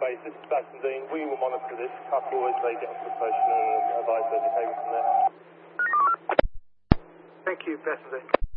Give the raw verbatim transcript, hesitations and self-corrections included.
base, this is Baston Dean. We will monitor this couple as they get off the station and advise their behaviour from there. Thank you, Baston Dean.